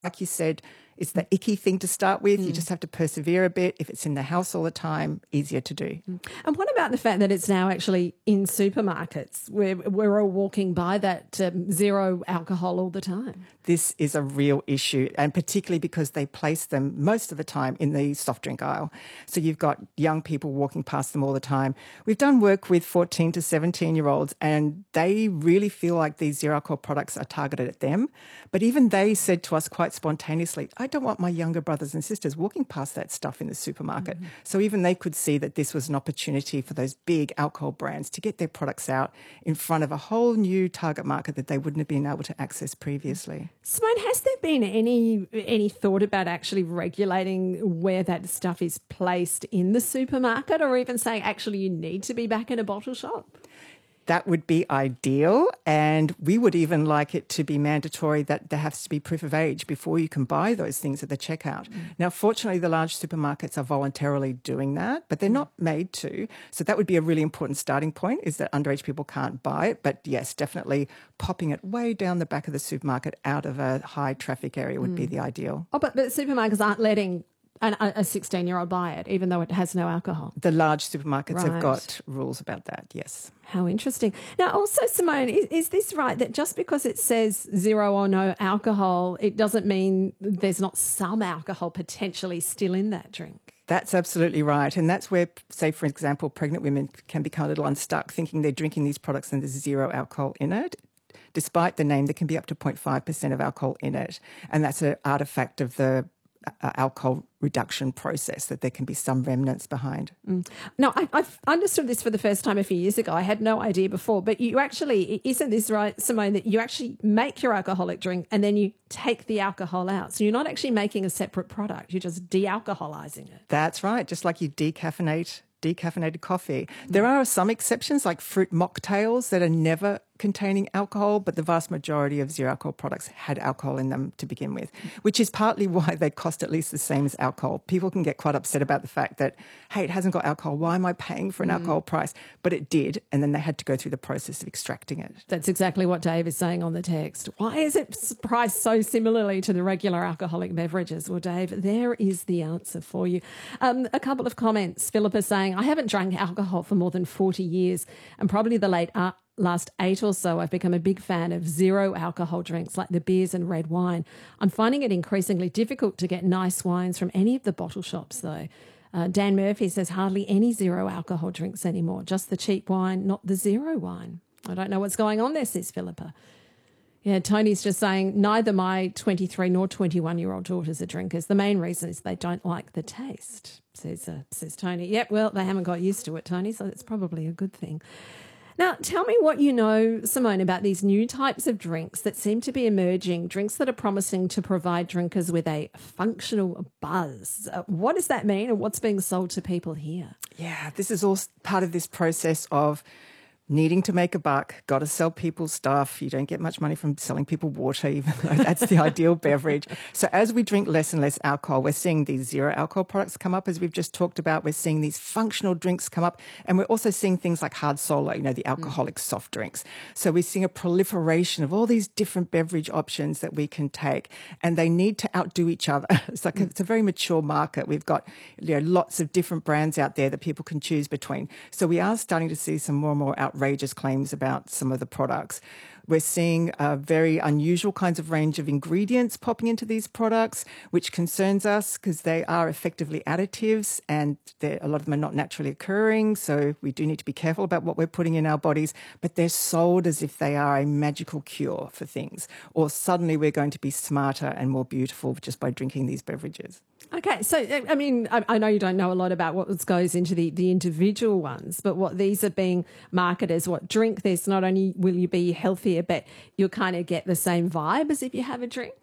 like you said, it's the icky thing to start with. You just have to persevere a bit. If it's in the house all the time, easier to do. And what about the fact that it's now actually in supermarkets where we're all walking by that zero alcohol all the time? This is a real issue, and particularly because they place them most of the time in the soft drink aisle. So you've got young people walking past them all the time. We've done work with 14 to 17-year-olds, and they really feel like these zero alcohol products are targeted at them. But even they said to us quite spontaneously, I don't want my younger brothers and sisters walking past that stuff in the supermarket. So even they could see that this was an opportunity for those big alcohol brands to get their products out in front of a whole new target market that they wouldn't have been able to access previously. Simone, has there been any thought about actually regulating where that stuff is placed in the supermarket, or even saying actually you need to be back in a bottle shop? That would be ideal, and we would even like it to be mandatory that there has to be proof of age before you can buy those things at the checkout. Now, fortunately, the large supermarkets are voluntarily doing that, but they're not made to. So that would be a really important starting point, is that underage people can't buy it. But yes, definitely popping it way down the back of the supermarket out of a high traffic area would be the ideal. Oh, but supermarkets aren't letting a 16-year-old buy it, even though it has no alcohol. The large supermarkets have Right. got rules about that, yes. How interesting. Now, also, Simone, is this right, that just because it says zero or no alcohol, it doesn't mean there's not some alcohol potentially still in that drink? That's absolutely right. And that's where, say, for example, pregnant women can become a little unstuck thinking they're drinking these products and there's zero alcohol in it. Despite the name, there can be up to 0.5% of alcohol in it. And that's an artefact of the alcohol reduction process, that there can be some remnants behind. No, I've understood this for the first time a few years ago. I had no idea before. But you actually, isn't this right, Simone, that you actually make your alcoholic drink and then you take the alcohol out? So you're not actually making a separate product. You're just de-alcoholizing it. That's right, just like you decaffeinated coffee. There are some exceptions, like fruit mocktails that are never containing alcohol, but the vast majority of zero alcohol products had alcohol in them to begin with, which is partly why they cost at least the same as alcohol. People can get quite upset about the fact that, hey, it hasn't got alcohol. Why am I paying for an alcohol price? But it did, and then they had to go through the process of extracting it. That's exactly what Dave is saying on the text. Why is it priced so similarly to the regular alcoholic beverages? Well, Dave, there is the answer for you. A couple of comments. Philippa saying, I haven't drunk alcohol for more than 40 years, and probably the last 8 or so, I've become a big fan of zero alcohol drinks like the beers and red wine. I'm finding it increasingly difficult to get nice wines from any of the bottle shops, though. Dan Murphy says hardly any zero alcohol drinks anymore, just the cheap wine, not the zero wine. I don't know what's going on there, says Philippa. Yeah, Tony's just saying neither my 23 nor 21-year-old daughters are drinkers. The main reason is they don't like the taste, says Tony. Yep, well, they haven't got used to it, Tony, so that's probably a good thing. Now, tell me what you know, Simone, about these new types of drinks that seem to be emerging, drinks that are promising to provide drinkers with a functional buzz. What does that mean, and what's being sold to people here? Yeah, this is all part of this process of needing to make a buck, got to sell people stuff. You don't get much money from selling people water, even though that's the ideal beverage. So as we drink less and less alcohol, we're seeing these zero alcohol products come up, as we've just talked about. We're seeing these functional drinks come up, and we're also seeing things like hard solo, the alcoholic soft drinks. So we're seeing a proliferation of all these different beverage options that we can take, and they need to outdo each other. It's like it's a very mature market. We've got lots of different brands out there that people can choose between. So we are starting to see some more and more outrageous claims about some of the products. We're seeing very unusual kinds of range of ingredients popping into these products, which concerns us because they are effectively additives, and a lot of them are not naturally occurring. So we do need to be careful about what we're putting in our bodies, but they're sold as if they are a magical cure for things, or suddenly we're going to be smarter and more beautiful just by drinking these beverages. Okay, so, I mean, I know you don't know a lot about what goes into the individual ones, but what these are being marketed as what drink this, not only will you be healthier, but you'll kind of get the same vibe as if you have a drink?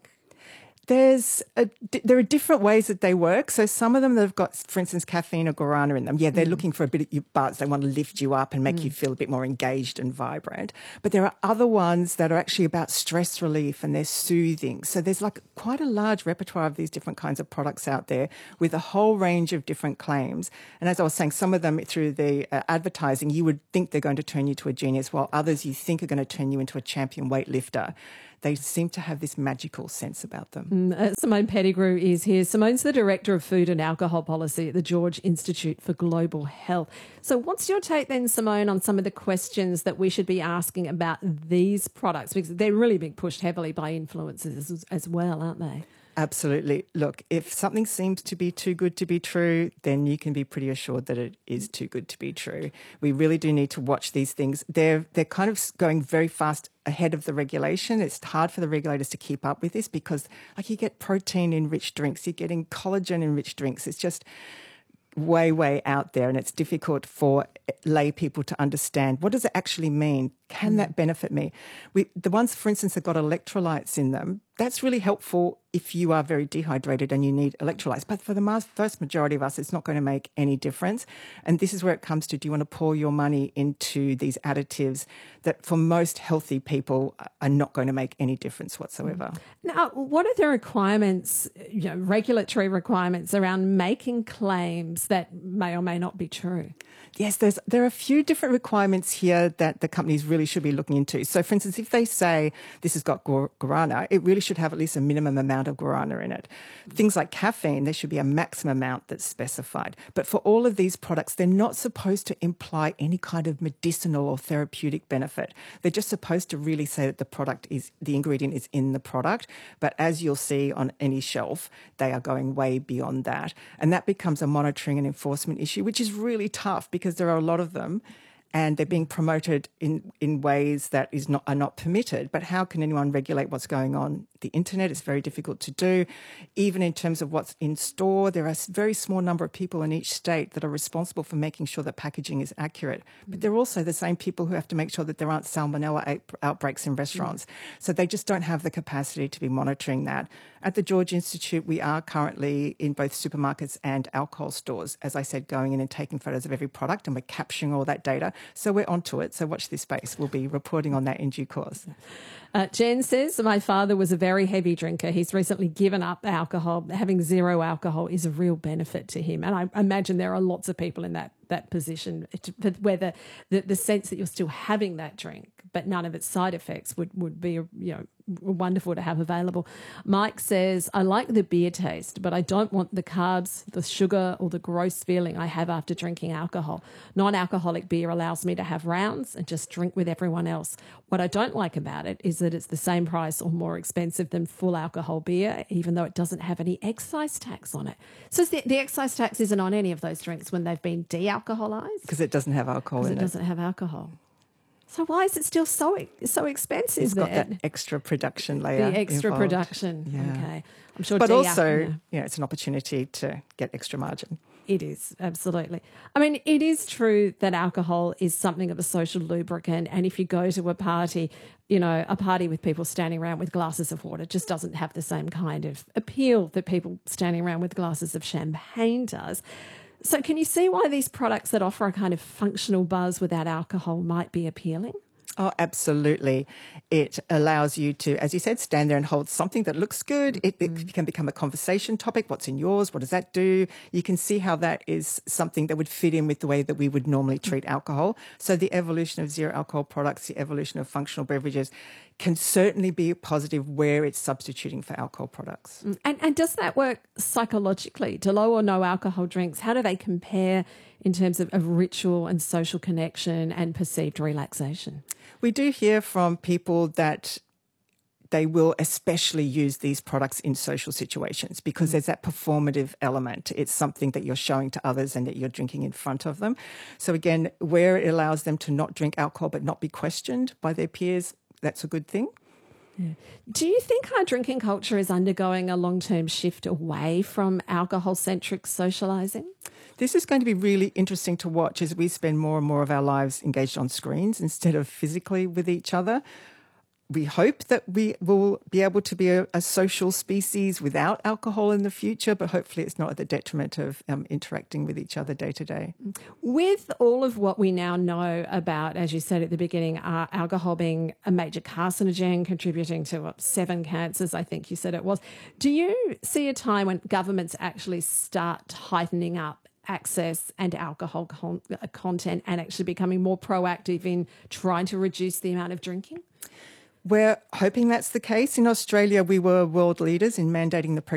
There are different ways that they work. So some of them that have got, for instance, caffeine or guarana in them. Yeah, they're looking for a bit of your buzz. They want to lift you up and make you feel a bit more engaged and vibrant. But there are other ones that are actually about stress relief, and they're soothing. So there's like quite a large repertoire of these different kinds of products out there with a whole range of different claims. And as I was saying, some of them through the advertising, you would think they're going to turn you to a genius, while others you think are going to turn you into a champion weightlifter. they seem to have this magical sense about them. Simone Pettigrew is here. Simone's the Director of Food and Alcohol Policy at the George Institute for Global Health. So what's your take then, Simone, on some of the questions that we should be asking about these products? Because they're really being pushed heavily by influencers as well, aren't they? Absolutely. Look, if something seems to be too good to be true, then you can be pretty assured that it is too good to be true. We really do need to watch these things. They're kind of going very fast ahead of the regulation. It's hard for the regulators to keep up with this because, like, you get protein-enriched drinks, you're getting collagen-enriched drinks. It's just way out there, and it's difficult for lay people to understand. What does it actually mean? Can that benefit me? The ones, for instance, that got electrolytes in them, that's really helpful if you are very dehydrated and you need electrolytes. But for the vast majority of us, it's not going to make any difference. And this is where it comes to, do you want to pour your money into these additives that for most healthy people are not going to make any difference whatsoever? Now, what are the requirements, regulatory requirements around making claims that may or may not be true? Yes, there are a few different requirements here that the companies really should be looking into. So, for instance, if they say this has got guarana, it really should have at least a minimum amount of guarana in it. Things like caffeine, there should be a maximum amount that's specified. But for all of these products, they're not supposed to imply any kind of medicinal or therapeutic benefit. They're just supposed to really say that the ingredient is in the product. But as you'll see on any shelf, they are going way beyond that. And that becomes a monitoring and enforcement issue, which is really tough because there are a lot of them and they're being promoted in ways that are not permitted. But how can anyone regulate what's going on the internet? It's very difficult to do. Even in terms of what's in store, there are a very small number of people in each state that are responsible for making sure that packaging is accurate. But they're also the same people who have to make sure that there aren't salmonella outbreaks in restaurants. So they just don't have the capacity to be monitoring that. At the George Institute, we are currently in both supermarkets and alcohol stores, as I said, going in and taking photos of every product, and we're capturing all that data. So we're onto it. So watch this space. We'll be reporting on that in due course. Jen says, my father was a very heavy drinker. He's recently given up alcohol. Having zero alcohol is a real benefit to him. And I imagine there are lots of people in that position where the sense that you're still having that drink, but none of its side effects would be, wonderful to have available. Mike says, I like the beer taste, but I don't want the carbs, the sugar, or the gross feeling I have after drinking alcohol. Non-alcoholic beer allows me to have rounds and just drink with everyone else. What I don't like about it is that it's the same price or more expensive than full alcohol beer, even though it doesn't have any excise tax on it. So the excise tax isn't on any of those drinks when they've been de-alcoholized? Because it doesn't have alcohol in it. Because it doesn't have alcohol. So why is it still so expensive? It's got that extra production layer. The extra involved. production. Yeah. Okay. I'm sure. But also, it's an opportunity to get extra margin. It is, absolutely. I mean, it is true that alcohol is something of a social lubricant. And if you go to a party, a party with people standing around with glasses of water just doesn't have the same kind of appeal that people standing around with glasses of champagne does. So can you see why these products that offer a kind of functional buzz without alcohol might be appealing? Oh, absolutely. It allows you to, as you said, stand there and hold something that looks good. It can become a conversation topic. What's in yours? What does that do? You can see how that is something that would fit in with the way that we would normally treat alcohol. So the evolution of zero alcohol products, the evolution of functional beverages can certainly be positive where it's substituting for alcohol products. And does that work psychologically? Do low or no alcohol drinks, how do they compare in terms of ritual and social connection and perceived relaxation? We do hear from people that they will especially use these products in social situations because there's that performative element. It's something that you're showing to others and that you're drinking in front of them. So again, where it allows them to not drink alcohol but not be questioned by their peers, that's a good thing. Yeah. Do you think our drinking culture is undergoing a long-term shift away from alcohol-centric socialising? This is going to be really interesting to watch as we spend more and more of our lives engaged on screens instead of physically with each other. We hope that we will be able to be a social species without alcohol in the future, but hopefully it's not at the detriment of interacting with each other day to day. With all of what we now know about, as you said at the beginning, alcohol being a major carcinogen, contributing to 7 cancers, I think you said it was, do you see a time when governments actually start tightening up access and alcohol content and actually becoming more proactive in trying to reduce the amount of drinking? We're hoping that's the case. In Australia, we were world leaders in mandating the